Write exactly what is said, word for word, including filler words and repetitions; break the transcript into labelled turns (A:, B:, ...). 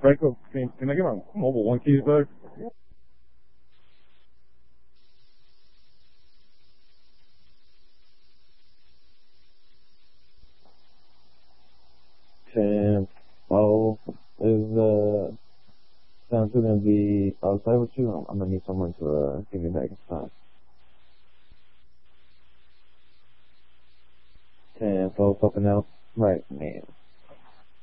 A: Franco, can, can I get my mobile one keys back?
B: Ten, oh, is, uh, sound two gonna be outside with you? I'm, I'm gonna need someone to, uh, give me back his time. Ten, four, fucking out. Right, man.